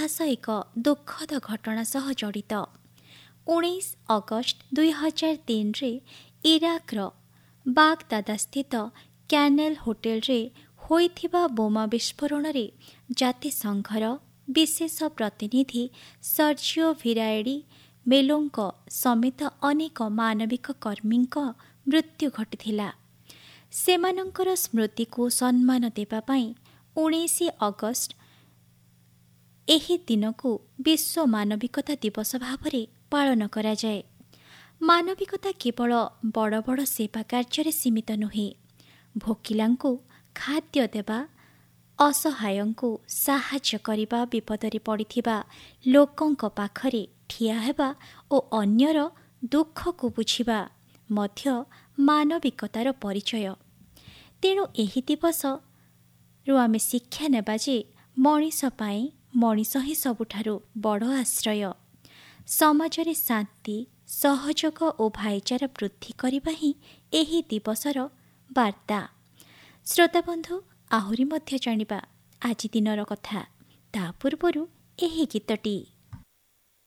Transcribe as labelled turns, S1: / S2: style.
S1: ଇତିହାସ ଏକ ଦୁଃଖଦ ଘଟଣା ସହ ଜଡ଼ିତ। 19 ଅଗଷ୍ଟ 2003ରେ ଇରାକର ବାଗଦାଦସ୍ଥିତ କ୍ୟାନେଲ ହୋଟେଲରେ ହୋଇଥିବା ବୋମା ବିସ୍ଫୋରଣରେ ଜାତିସଂଘର ବିଶେଷ ପ୍ରତିନିଧି ସର୍ଜିଓ ଭିରାଏଡ଼ି ମେଲୋଙ୍କ ସମେତ ଅନେକ ମାନବିକ କର୍ମୀଙ୍କ ମୃତ୍ୟୁ ଘଟିଥିଲା। ସେମାନଙ୍କର ସ୍ମୃତିକୁ ସମ୍ମାନ ଦେବା ପାଇଁ 19 ଅଗଷ୍ଟ ଏହି ଦିନକୁ ବିଶ୍ୱ ମାନବିକତା ଦିବସ ଭାବରେ ପାଳନ କରାଯାଏ। ମାନବିକତା କେବଳ ବଡ଼ ବଡ଼ ସେବା କାର୍ଯ୍ୟରେ ସୀମିତ ନୁହେଁ। ଭୋକିଲାଙ୍କୁ ଖାଦ୍ୟ ଦେବା, ଅସହାୟଙ୍କୁ ସାହାଯ୍ୟ କରିବା, ବିପଦରେ ପଡ଼ିଥିବା ଲୋକଙ୍କ ପାଖରେ ଠିଆ ହେବା ଓ ଅନ୍ୟର ଦୁଃଖକୁ ବୁଝିବା ମଧ୍ୟ ମାନବିକତାର ପରିଚୟ। ତେଣୁ ଏହି ଦିବସରୁ ଆମେ ଶିକ୍ଷା ନେବା ଯେ ମଣିଷ ପାଇଁ ମଣିଷ ହିଁ ସବୁଠାରୁ ବଡ଼ ଆଶ୍ରୟ। ସମାଜରେ ଶାନ୍ତି, ସହଯୋଗ ଓ ଭାଇଚାରା ବୃଦ୍ଧି କରିବା ହିଁ ଏହି ଦିବସର ବାର୍ତ୍ତା। ଶ୍ରୋତାବନ୍ଧୁ, ଆହୁରି ମଧ୍ୟ ଜାଣିବା ଆଜି ଦିନର କଥା। ତା ପୂର୍ବରୁ ଏହି ଗୀତଟି।